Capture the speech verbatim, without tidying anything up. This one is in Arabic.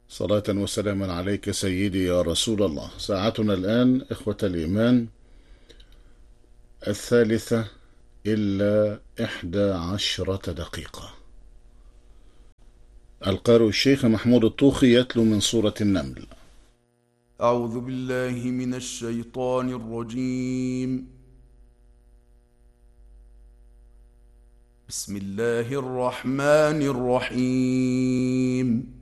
صلاة وسلاما عليك سيدي يا رسول الله. ساعتنا الآن إخوة الإيمان الثالثة إلا إحدى عشرة دقيقة. القارئ الشيخ محمود الطوخي يتلو من سورة النمل. أعوذ بالله من الشيطان الرجيم. بسم الله الرحمن الرحيم.